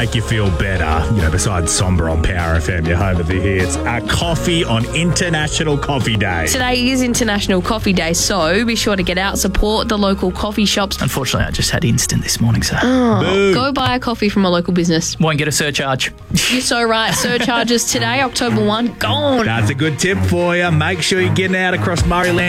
make you feel better, besides somber on Power FM, your home of the hits, coffee on International Coffee Day. Today is International Coffee Day, so be sure to get out, support the local coffee shops. Unfortunately, I just had instant this morning, so... Go buy a coffee from a local business. Won't get a surcharge. You're so right. Surcharges today, October 1, gone. That's a good tip for you. Make sure you're getting out across Murrayland